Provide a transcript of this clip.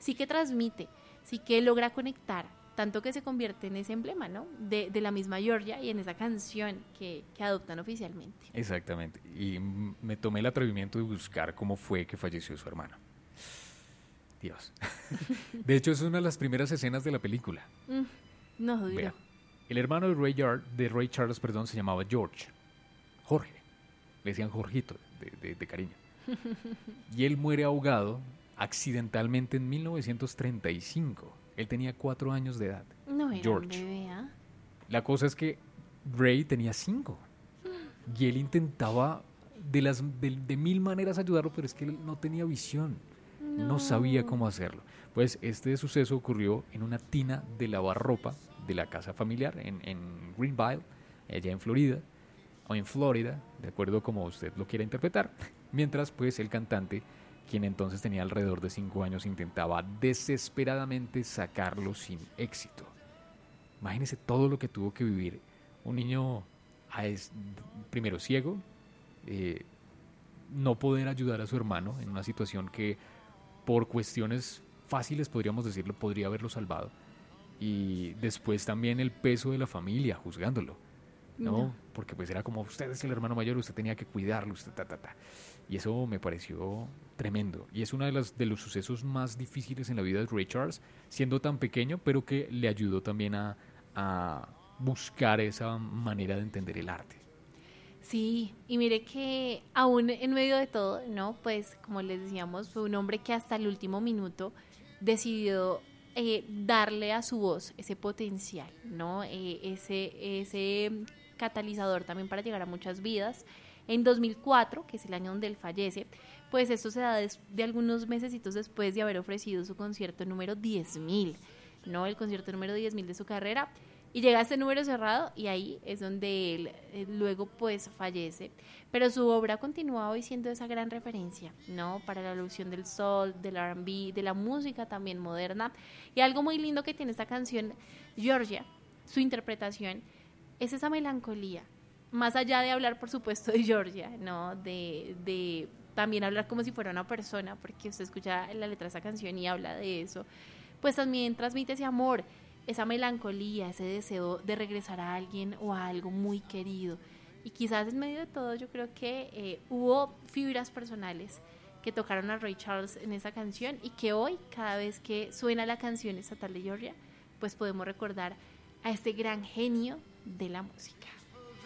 sí que transmite, sí que logra conectar, tanto que se convierte en ese emblema, ¿no? De la misma Georgia y en esa canción que adoptan oficialmente. Exactamente. Y me tomé el atrevimiento de buscar cómo fue que falleció su hermano. Dios. De hecho, es una de las primeras escenas de la película. No, duro. Vea, el hermano de Ray Charles, perdón, se llamaba George. Jorge. Le decían Jorgito, de cariño. Y él muere ahogado accidentalmente en 1935. Él tenía 4 años de edad. No era George. un bebé, ¿ah? La cosa es que Ray tenía 5. Y él intentaba de mil maneras ayudarlo, pero es que él no tenía visión. No sabía cómo hacerlo. Pues este suceso ocurrió en una tina de lavar ropa de la casa familiar en Greenville, allá en Florida, o en Florida, de acuerdo como usted lo quiera interpretar. Mientras pues el cantante, quien entonces tenía alrededor de 5 años, intentaba desesperadamente sacarlo sin éxito. Imagínese todo lo que tuvo que vivir un niño primero ciego, no poder ayudar a su hermano en una situación que por cuestiones fáciles, podríamos decirlo, podría haberlo salvado. Y después también el peso de la familia juzgándolo, ¿no? Porque pues era como, usted es el hermano mayor, usted tenía que cuidarlo, usted Y eso me pareció tremendo. Y es uno de los sucesos más difíciles en la vida de Ray Charles, siendo tan pequeño, pero que le ayudó también a buscar esa manera de entender el arte. Sí, y mire que aún en medio de todo, ¿no? Pues como les decíamos, fue un hombre que hasta el último minuto decidió darle a su voz ese potencial, ¿no? Ese catalizador también para llegar a muchas vidas. En 2004, que es el año donde él fallece, pues esto se da de algunos mesecitos después de haber ofrecido su concierto número 10.000, ¿no? El concierto número 10.000 de su carrera. Y llega a este número cerrado y ahí es donde él luego pues fallece. Pero su obra continúa hoy siendo esa gran referencia, ¿no? Para la evolución del soul, del R&B, de la música también moderna. Y algo muy lindo que tiene esta canción, Georgia, su interpretación, es esa melancolía. Más allá de hablar, por supuesto, de Georgia, ¿no? De también hablar como si fuera una persona, porque usted escucha la letra de esa canción y habla de eso. Pues también transmite ese amor, esa melancolía, ese deseo de regresar a alguien o a algo muy querido. Y quizás en medio de todo yo creo que hubo fibras personales que tocaron a Ray Charles en esa canción y que hoy, cada vez que suena la canción estatal de Georgia, pues podemos recordar a este gran genio de la música.